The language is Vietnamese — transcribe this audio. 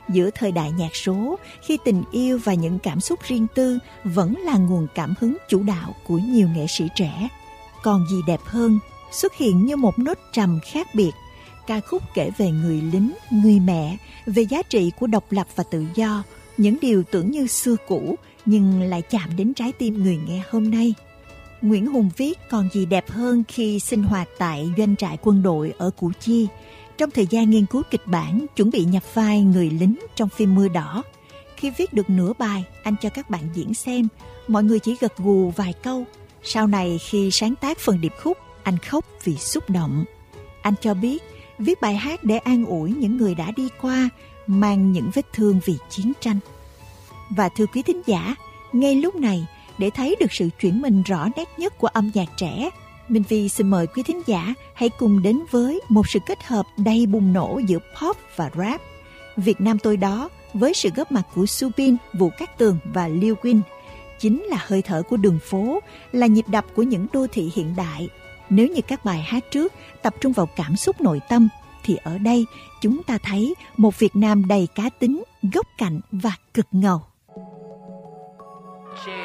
giữa thời đại nhạc số, khi tình yêu và những cảm xúc riêng tư vẫn là nguồn cảm hứng chủ đạo của nhiều nghệ sĩ trẻ. Còn gì đẹp hơn xuất hiện như một nốt trầm khác biệt, ca khúc kể về người lính, người mẹ, về giá trị của độc lập và tự do, những điều tưởng như xưa cũ nhưng lại chạm đến trái tim người nghe hôm nay. Nguyễn Hùng viết còn gì đẹp hơn khi sinh hoạt tại doanh trại quân đội ở Củ Chi. Trong thời gian nghiên cứu kịch bản, chuẩn bị nhập vai người lính trong phim Mưa Đỏ. Khi viết được nửa bài, anh cho các bạn diễn xem, mọi người chỉ gật gù vài câu. Sau này khi sáng tác phần điệp khúc, anh khóc vì xúc động. Anh cho biết, viết bài hát để an ủi những người đã đi qua, mang những vết thương vì chiến tranh. Và thưa quý thính giả, ngay lúc này, để thấy được sự chuyển mình rõ nét nhất của âm nhạc trẻ, Minh Vi xin mời quý thính giả hãy cùng đến với một sự kết hợp đầy bùng nổ giữa pop và rap. Việt Nam tôi đó, với sự góp mặt của Subin, Vũ Cát Tường và Lil Wayne, chính là hơi thở của đường phố, là nhịp đập của những đô thị hiện đại. Nếu như các bài hát trước tập trung vào cảm xúc nội tâm, thì ở đây chúng ta thấy một Việt Nam đầy cá tính, góc cạnh và cực ngầu.